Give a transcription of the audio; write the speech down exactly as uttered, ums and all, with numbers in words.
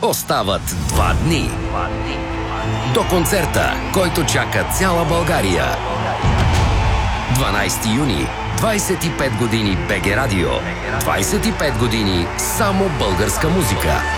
Остават два дни до концерта, който чака цяла България. дванайсети юни, двайсет и пет години БГ Радио, двайсет и пет години само българска музика.